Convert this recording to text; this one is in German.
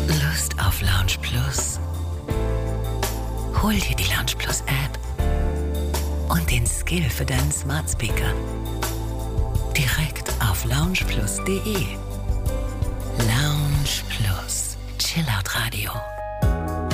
Lust auf Lounge Plus? Hol dir die Lounge Plus App und den Skill für deinen Smart Speaker. Direkt auf loungeplus.de. Lounge Plus. Chillout Radio.